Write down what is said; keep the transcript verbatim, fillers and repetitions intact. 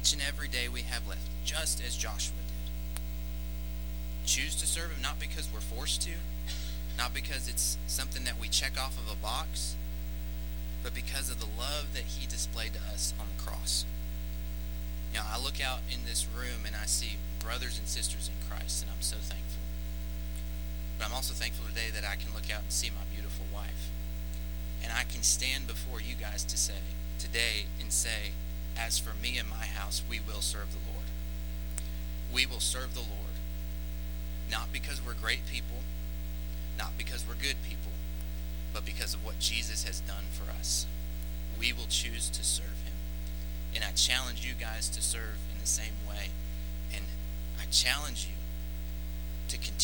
each and every day we have left, just as Joshua did. Choose to serve him not because we're forced to, not because it's something that we check off of a box, but because of the love that he displayed to us on the cross. You know, I look out in this room and I see brothers and sisters in Christ, and I'm so thankful. But I'm also thankful today that I can look out and see my beautiful wife. And I can stand before you guys to say, today, and say, as for me and my house, we will serve the Lord. We will serve the Lord, not because we're great people, not because we're good people, but because of what Jesus has done for us. We will choose to serve him. And I challenge you guys to serve in the same way. And I challenge you to continue